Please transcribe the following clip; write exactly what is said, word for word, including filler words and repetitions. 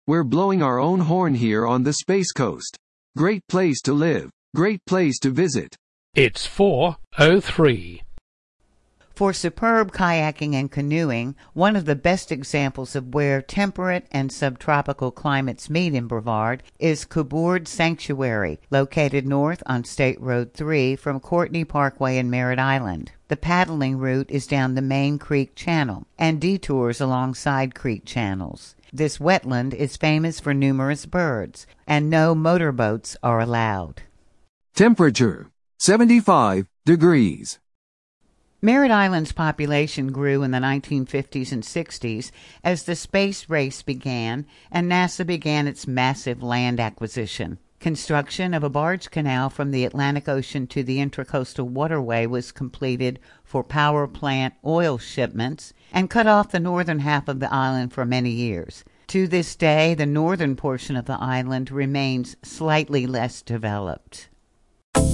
We're blowing our own horn here on the Space Coast. Great place to live. Great place to visit. It's four oh three. For superb kayaking and canoeing, one of the best examples of where temperate and subtropical climates meet in Brevard is Cobourg Sanctuary, located north on State Road three from Courtney Parkway in Merritt Island. The paddling route is down the main creek channel and detours alongside creek channels. This wetland is famous for numerous birds, and no motorboats are allowed. Temperature, seventy-five degrees. Merritt Island's population grew in the nineteen fifties and sixties as the space race began and NASA began its massive land acquisition. Construction of a barge canal from the Atlantic Ocean to the Intracoastal Waterway was completed for power plant oil shipments and cut off the northern half of the island for many years. To this day, the northern portion of the island remains slightly less developed.